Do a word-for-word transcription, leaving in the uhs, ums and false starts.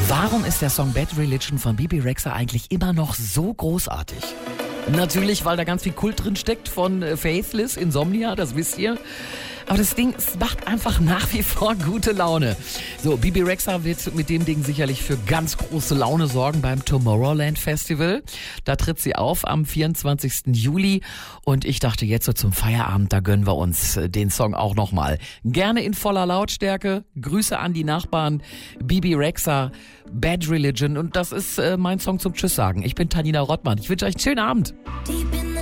Warum ist der Song Bad Religion von Bebe Rexha eigentlich immer noch so großartig? Natürlich, weil da ganz viel Kult drin steckt von Faithless, Insomnia, das wisst ihr. Aber das Ding, es macht einfach nach wie vor gute Laune. So, Bebe Rexha wird mit dem Ding sicherlich für ganz große Laune sorgen beim Tomorrowland Festival. Da tritt sie auf am vierundzwanzigsten Juli. Und ich dachte jetzt so zum Feierabend, da gönnen wir uns den Song auch nochmal. Gerne in voller Lautstärke. Grüße an die Nachbarn. Bebe Rexha, Bad Religion. Und das ist äh, mein Song zum Tschüss sagen. Ich bin Tanina Rottmann. Ich wünsche euch einen schönen Abend.